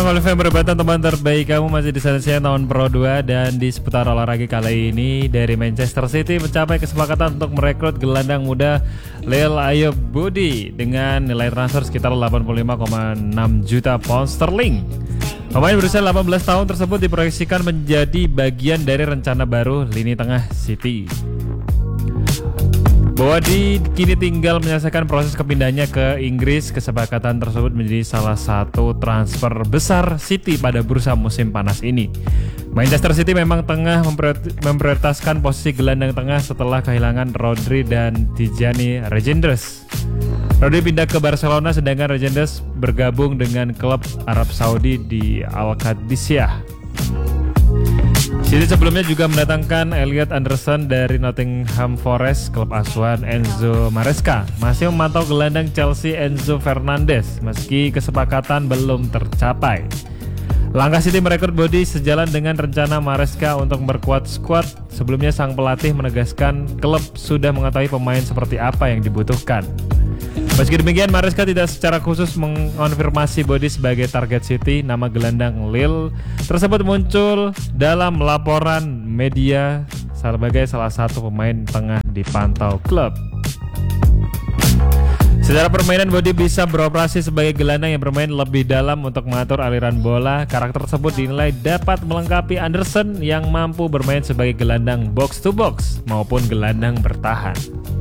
Oliver berbatan teman terbaik kamu masih di sana tahun Pro 2 dan di seputar olahraga kali ini dari Manchester City mencapai kesepakatan untuk merekrut gelandang muda Lyle Ayoub Body dengan nilai transfer sekitar 85,6 juta pound sterling. Pemain berusia 18 tahun tersebut diproyeksikan menjadi bagian dari rencana baru lini tengah City. Body kini tinggal menyelesaikan proses kepindahannya ke Inggris. Kesepakatan tersebut menjadi salah satu transfer besar City pada bursa musim panas ini. Manchester City memang tengah memprioritaskan posisi gelandang tengah setelah kehilangan Rodri dan Tijani Reijnders. Rodri pindah ke Barcelona sedangkan Reijnders bergabung dengan klub Arab Saudi di Al-Qadisiyah. City sebelumnya juga mendatangkan Elliot Anderson dari Nottingham Forest. Klub asuhan Enzo Maresca masih memantau gelandang Chelsea Enzo Fernandez meski kesepakatan belum tercapai. Langkah City merekrut Body sejalan dengan rencana Maresca untuk memperkuat skuad. Sebelumnya sang pelatih menegaskan klub sudah mengetahui pemain seperti apa yang dibutuhkan. Meski demikian, Maresca tidak secara khusus mengonfirmasi Body sebagai target City. Nama gelandang Lille tersebut muncul dalam laporan media sebagai salah satu pemain tengah dipantau klub. Secara permainan, Body bisa beroperasi sebagai gelandang yang bermain lebih dalam untuk mengatur aliran bola. Karakter tersebut dinilai dapat melengkapi Anderson yang mampu bermain sebagai gelandang box to box maupun gelandang bertahan.